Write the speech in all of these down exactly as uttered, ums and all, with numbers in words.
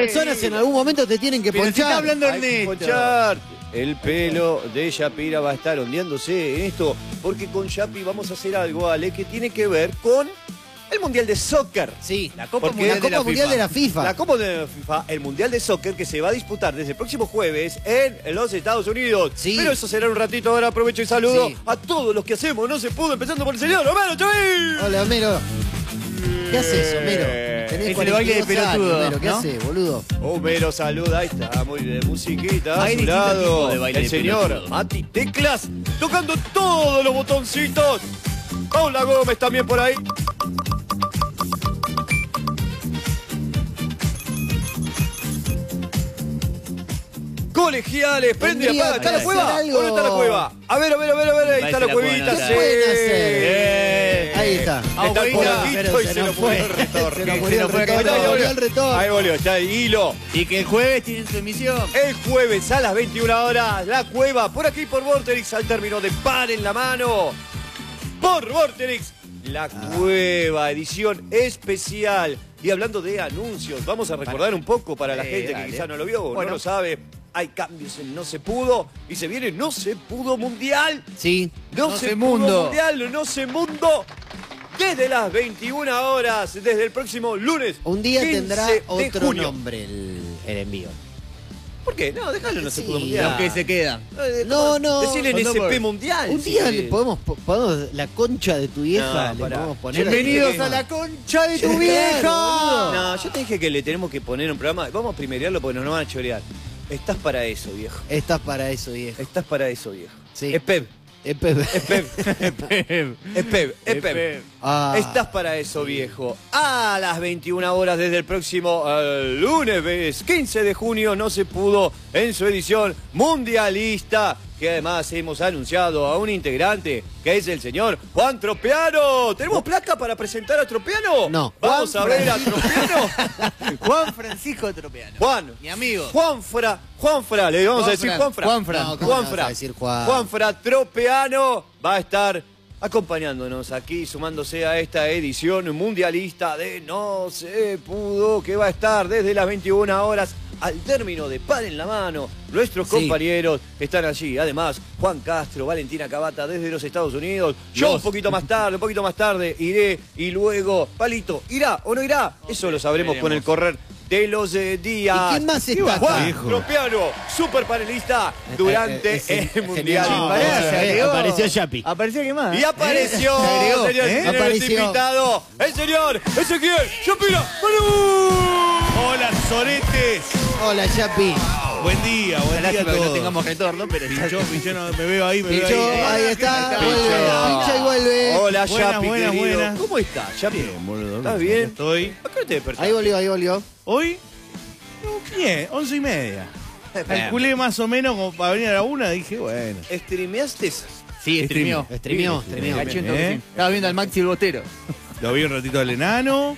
personas en algún momento te tienen que Pero si ponchar. está hablando Hay que Ernesto. ponchar. El pelo de Shapira va a estar ondeándose en esto, porque con Shapi vamos a hacer algo, Ale, que tiene que ver con el Mundial de Soccer. Sí, La Copa Porque Mundial, la Copa de, la Mundial FIFA. de la FIFA. La Copa de la FIFA, el Mundial de Soccer que se va a disputar desde el próximo jueves en los Estados Unidos. Sí. Pero eso será un ratito. Ahora aprovecho y saludo Sí. a todos los que hacemos No Se Pudo, empezando por el señor Homero Chavín. Hola, Homero. ¿Qué haces, Homero? Tenés Es el baile de cuarenta y dos años, pelotudo, Homero. ¿Qué ¿no? haces, boludo? Homero saluda, ahí está, muy bien, musiquita. Hay A su distintos lado, tipos de baile el de señor pelotudo. Mati Teclas, tocando todos los botoncitos. Paula Gómez también por ahí. Colegiales, prende y Tendría apaga. ¿Está que la cueva? hacer algo. ¿Dónde está la cueva? A ver, a ver, a ver, a ver, ahí Parece está la la cuevita. cueva, Sí. no ¿Qué pueden hacer? Eh, Ahí está. Está Agüita, por aquí pero y se se nos nos fue. fue el retorno. Se nos Se murió nos el fue retorno, Ahí volvió el retorno. Ahí volvió, está el hilo. Y que el jueves tienen su emisión. El jueves a las veintiuna horas, la cueva, por aquí por Vorterix, al término de Par en la Mano. Por Vorterix, la cueva, edición especial. Y hablando de anuncios, vamos a recordar un poco para la Eh, gente dale. que quizá no lo vio o Bueno. no lo sabe. Hay cambios en No Se Pudo y se viene No Se Pudo Mundial. Sí. No, No se, se pudo mundo. Mundial, no se mundo. Desde las veintiuna horas, desde el próximo lunes. Un día quince tendrá de otro junio. nombre el, el envío. ¿Por qué? No, déjalo, no se Sí. pudo mundial. Los que se quedan. Eh, No, no. Decirle N no, S P por- Mundial. Un si día querés. le podemos, podemos la concha de tu vieja, No, le pará. podemos poner. Bienvenidos que- a la concha de Sí, tu claro, vieja. No, yo te dije que le tenemos que poner un programa. Vamos a primerearlo porque nos van a chorear. Estás para eso, viejo. Estás para eso, viejo. Estás para eso, viejo. Sí. Es Pep. Eh, Pepe. Es Pep. Es Pep. Es Pep. Ah. Estás para eso, viejo. A las veintiuna horas desde el próximo eh, lunes quince de junio No Se Pudo en su edición mundialista, que además hemos anunciado a un integrante que es el señor Juan Tropeano. ¿Tenemos placa para presentar a Tropeano? No. Vamos Juan a ver a Francisco. Tropeano. Juan Francisco Tropeano. Juan. Mi amigo. Juanfra. Juanfra, le vamos a decir Juanfran, Juanfra. Juanfran. No, ¿cómo le vas Juanfra. a decir Juan? Juanfra Tropeano va a estar acompañándonos aquí, sumándose a esta edición mundialista de No Se Pudo, que va a estar desde las veintiuna horas al término de Par en la Mano. Nuestros Sí. compañeros están allí. Además, Juan Castro, Valentina Cavata desde los Estados Unidos. Yo Los- un poquito más tarde, un poquito más tarde iré y luego, Palito, ¿irá o no irá? Eso lo sabremos con el correr de los eh, días. ¿Y quién más está acá? Juan viejo? Tropeano, super panelista durante Eh, eh, es el genial. Mundial. Sí, pará, parece, se eh, agregó. apareció Yapi. Apareció quién más. Y apareció, Se agregó, señor, ¿eh? señor, Apareció. invitado, el señor Ezequiel Shapira. ¡Manu! Hola, soretes. Hola, Yapi. Buen día, buen día a Lástima que no todos. tengamos retorno, pero Pinchó, pinchó, no, me veo ahí, me Pichó, veo ahí. ahí está. Ahí Vuelve, está. pincha y vuelve. Hola, Buenas, Yapi, buenas, querido. buenas. ¿Cómo está, Yapi? Bien, boludo. ¿Estás Aquí bien? Estoy. ¿A qué hora te despertaste? Ahí volvió, ahí volvió. Hoy, no, bien, once y media. Calculé más o menos como para venir a la una, dije, bueno. ¿Streameaste? Sí, streameó. Streameó, Sí, streameó. Cachento ¿Eh? que sí. Estaba viendo al Maxi el Botero. Lo vi un ratito al enano.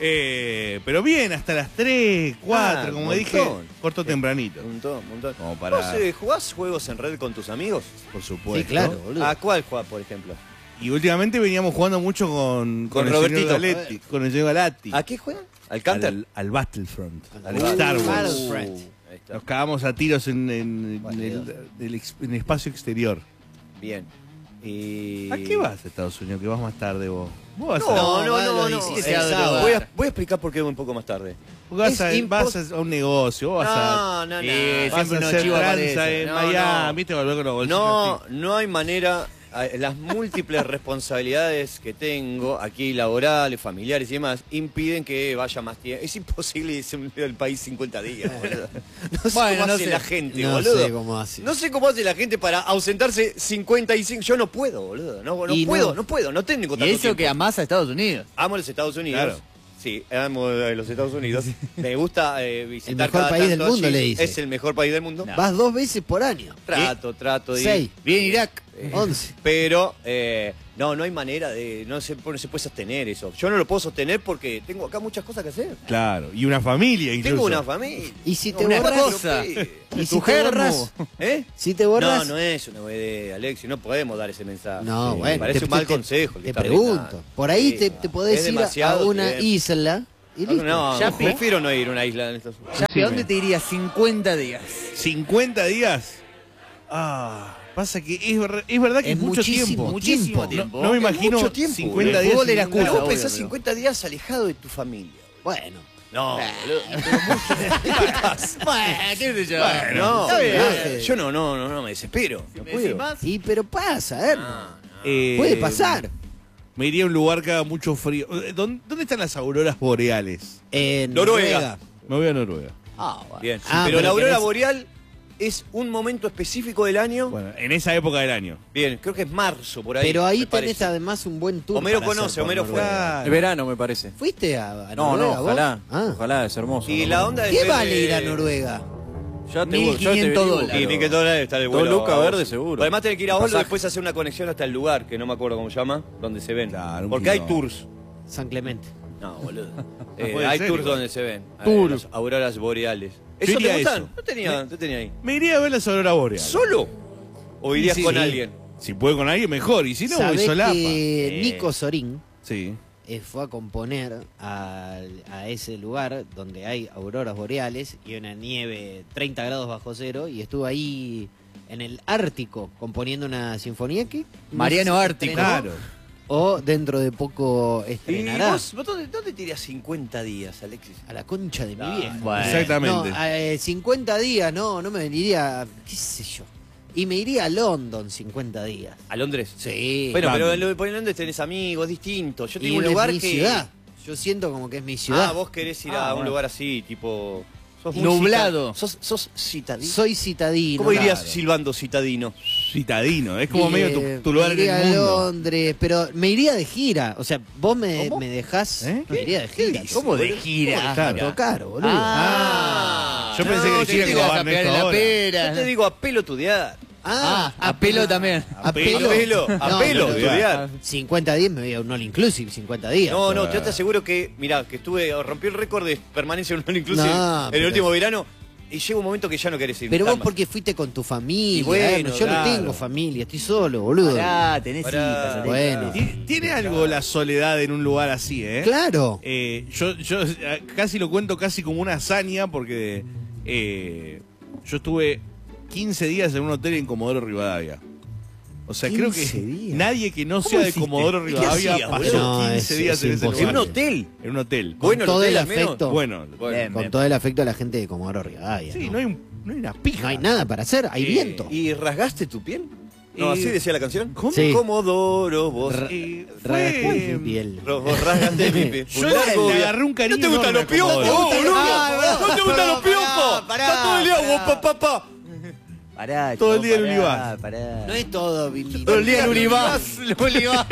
Eh, pero bien, hasta las tres, cuatro, Ah, como un dije, montón. corto tempranito. Un montón, un montón. Como para- ¿Vos eh, jugás juegos en red con tus amigos? Por supuesto. Sí, claro, boludo. ¿A cuál jugás, por ejemplo? Y últimamente veníamos jugando mucho con, Con el Robertito. señor Galetti, con el señor Galati. ¿A qué juegan? ¿Al Counter? Al, al Battlefront, al Uh, Star Wars. Battlefront. Ahí está. Nos cagamos a tiros en, en- Bueno, en el, del ex- en el espacio exterior. Bien. Y... ¿A qué vas a Estados Unidos? Que vas más tarde vos. Vos vas, No, a, no, va a no, los no. dieciséis Eh, sábados. voy, a, voy a explicar por qué un poco más tarde. vos vas, es a, impos- vas a un negocio, vos vas No, no, no. Sí, a, vas siempre a uno hacer chivo tranza aparece. en No, Miami, no. te volvés con los bolsillos No, así. no hay manera. eh, Las múltiples responsabilidades que tengo aquí, laborales, familiares y demás, impiden que vaya más tiempo. Es imposible irse del país cincuenta días, boludo. No sé Bueno, cómo no hace sé. la gente, No boludo. sé cómo hace. No sé cómo hace la gente para ausentarse cincuenta y cinco. Yo no puedo, boludo. No, no Y puedo, no. no. puedo, no tengo Y tanto eso tiempo. que amás a Estados Unidos. Amo los Estados Unidos. Claro. Sí, amo eh, los Estados Unidos. Me gusta eh, visitar El mejor cada país del tanto mundo, allí. le dice. Es el mejor país del mundo. No. Vas dos veces por año. Trato, trato de ir. Seis. Bien Irak. Once. Pero eh, no, no hay manera de, no se, no se puede sostener eso. Yo no lo puedo sostener porque tengo acá muchas cosas que hacer. Claro, y una familia incluso. Tengo una familia. Y si te Una borras. esposa. Y si Tu te germo. borras. ¿Eh? Si te No, borras. no es una buena idea, Alexi. No podemos dar ese mensaje. No, Sí, bueno. Me parece te- un mal te- consejo. el que Te está pregunto. brindando. Por ahí Sí, te, te podés es ir a demasiado una tiempo. isla Y listo. No, Ya no, pi- prefiero no ir a una isla en estos. ¿Y a dónde te irías cincuenta días? ¿cincuenta días? Ah, pasa que es, ver- es verdad que es, Es mucho muchísimo tiempo. Muchísimo tiempo. tiempo. No, no me imagino mucho tiempo, cincuenta el días. fútbol sin era ningún excusa, lado. Vos obvio, pensás pero- cincuenta días alejado de tu familia. Bueno. No, boludo. Bueno, qué sé yo. No, Está bien. eh, yo no, no, no, no me desespero. No ¿Me decís puedo. más? Sí, pero pasa, ¿eh? Eh, Puede pasar. Me iría a un lugar que haga mucho frío. ¿Dónde, dónde están las auroras boreales? En Noruega. Me voy a Noruega. Ah, bueno. Bien. Ah, pero pero la aurora querés- boreal es un momento específico del año. Bueno, en esa época del año. Bien, creo que es marzo por ahí. Pero ahí me tenés parece. además un buen tour. Homero para hacer conoce, por Homero fue. Noruega. El verano, me parece. ¿Fuiste a, a No, Noruega no, vos? ojalá. Ah. Ojalá, es hermoso. Y ¿no? la onda de ¿Qué ver, vale ir a eh, Noruega? Ya te, mil ya te quinientos averiguo, dólares. Y pero- mil quinientos dólares está el Dos vuelo. lucas a vos. verde seguro. Además tenés que ir a Oslo y Pasaje. después hacer una conexión hasta el lugar, que no me acuerdo cómo se llama, donde se ven. Claro, un Porque hay quilombo. tours. San Clemente. No, boludo. Eh, puede hay ser, tours igual. donde se ven. eh, Tour. las auroras boreales. Yo ¿Eso iría te a gustan? eso. No tenía, no tenía ahí. Me iría a ver las auroras boreales. ¿Solo? ¿O irías Sí, con sí. alguien? Si puedo con alguien, mejor. Y si no, voy ¿Sabés solapa. que Eh. Nico Sorín Sí. eh, fue a componer a, a ese lugar donde hay auroras boreales y una nieve treinta grados bajo cero y estuvo ahí en el Ártico componiendo una sinfonía que... no Mariano sé si Ártico. estrenó Claro. O dentro de poco ¿Y estrenará. vos, vos dónde, dónde te irías cincuenta días, Alexis? A la concha de mi Ah, vieja. bueno. Exactamente. No, a, eh, cincuenta días, no, no me iría, qué sé yo. Y me iría a London cincuenta días. ¿A Londres? Sí. Bueno, pero London. en Lo- en Londres tenés amigos, es distinto. Yo Y tengo un es lugar mi que... ciudad. Yo siento como que es mi ciudad. Ah, vos querés ir Ah, a un bueno. lugar así, tipo... Sos muy Nublado. cita- Sos, sos citadino. Soy citadino. ¿Cómo irías claro. silbando citadino? Citadino. Es como Y, medio eh, tu, tu lugar me en iría el a mundo. Londres, pero me iría de gira. O sea, vos me, ¿Cómo? me dejás. ¿Eh? Me iría de gira. ¿Cómo de gira? A tocar, boludo. Ah, Yo pensé que no, le te gira digo como a a campear Ernesto en la ahora. pera. Yo te digo a pelotudear. Ah, a pelo también. A pelo. A pelo, a No, pelo, pero- estudiar. cincuenta días me voy a un all inclusive, cincuenta días. No, no, yo te aseguro que, mirá, que estuve, rompí el récord de permanencia en un all inclusive No, en pero- el último verano y llega un momento que ya no querés ir. Pero vos Calma. porque fuiste con tu familia. Y bueno, Erno, yo claro. no tengo familia, estoy solo, boludo. Pará, tenés Pará. hijas. Alexis. Bueno. Ti- Tiene algo la soledad en un lugar así, ¿eh? Claro. Eh, yo, yo eh, casi lo cuento casi como una hazaña porque eh, yo estuve quince días en un hotel en Comodoro Rivadavia. O sea, creo que quince días. nadie que no ¿Cómo sea de hiciste? Comodoro ¿Y qué Rivadavia hacías, pasó boludo? No, quince es- días es en ese imposible. ¿En lugar. un hotel? En un hotel. Bueno, todo el el hotel al menos. afecto. Bueno, Bueno. Con todo el afecto a la gente de Comodoro Rivadavia. sí, ¿no? no hay, un- no hay una pija. No hay nada para hacer, hay Eh, viento. ¿Y rasgaste tu piel? No, Eh, así decía la canción. ¿cómo? Sí. Comodoro, vos. Ra- Eh, Rasgaste fue- mi piel. Ro- Vos rasgaste mi piel. Yo Un le- largo le via- agarré un cariño ¿No te gustan enorme los a piojos, Comodoro. vos, boludo? Ah, ¿No te gustan pará, los piojos? pará, Está todo el día, pará. vos, pa, pa, pa. Pará, Todo el chabón, día en pará, Univaz. pará. No es todo, Bimbito. Todo el día en Univaz. Univaz.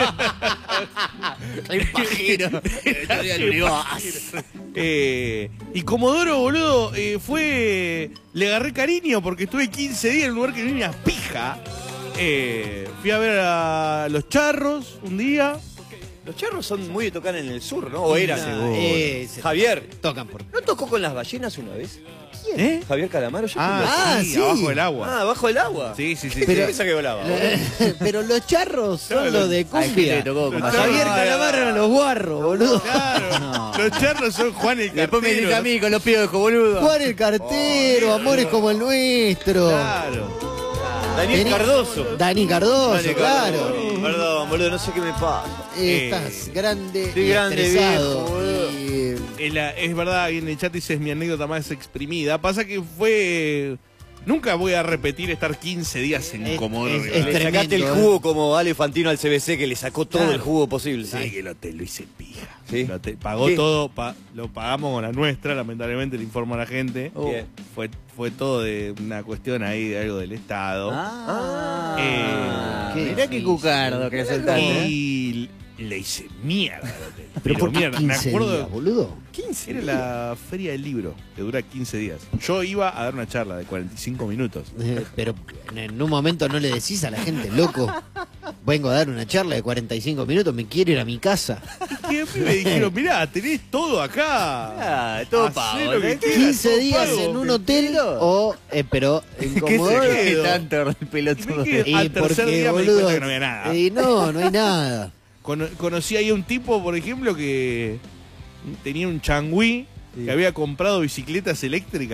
Soy pajero. Todo el día en Univaz. Eh, y Comodoro, boludo, eh, fue. Le agarré cariño porque estuve quince días en un lugar que no tenía una pija. Eh, fui a ver a los charros un día. Los charros son muy de tocar en el sur, ¿no? O eran. No, eh, se Javier, tocan por. ¿no tocó con las ballenas una vez? ¿Eh? Javier Calamaro, yo Ah, Ah, sí, sí. abajo del agua. Ah, bajo el agua. Sí, sí, sí. Pero sí. pensaba que volaba. Pero los charros son los de Hay gente cumbia. que tocó con Los Javier charros- Calamaro eran los guarros, boludo. Claro. No. Los charros son Juan el Después me Cartero. dice a mí con los piojos, boludo. Juan el cartero, amores como el nuestro. Claro. Daniel Tení- Cardoso. Dani Cardoso, Daniel claro. Cardoso. Perdón, boludo, no sé qué me pasa. Estás grande Estoy y grande, estresado. viejo, boludo. Y, Es, la- es verdad, ahí en el chat dice es mi anécdota más exprimida. Pasa que fue. Nunca voy a repetir estar quince días en Es- Comodoro es- Rivadavia. es Le sacaste el tremendo, jugo como Ale Fantino al C B C, que le sacó todo Claro. el jugo posible. Sí, que el hotel lo hice pija. ¿Sí? El hotel pagó ¿Qué? todo, pa- lo pagamos con la nuestra, lamentablemente le informo a la gente. Bien. Fue, fue todo de una cuestión ahí de algo del Estado. Ah. Eh, qué Mirá qué difícil. cucardo que le soltaste. ¿eh? y le hice mierda al hotel. pero ¿por qué mierda, me quince acuerdo. días, boludo? quince. Era la feria del libro, que dura quince días. Yo iba a dar una charla de cuarenta y cinco minutos. Eh, Pero en un momento no le decís a la gente, loco, vengo a dar una charla de cuarenta y cinco minutos, me quiero ir a mi casa. Y a mí me dijeron, mirá, tenés todo acá. Ah, todo Hacé pago, lo que ¿eh? quieras, quince todo días pago. en un hotel o, eh, pero en se Comodoro. quede? ¿Qué tanto el Y me pelotudo? quedé- Y al tercer porque, día me di boludo, cuenta que no había nada. Y no, no hay nada. Cono- conocí ahí a un tipo, por ejemplo, que tenía un changüí Sí. que había comprado bicicletas eléctricas.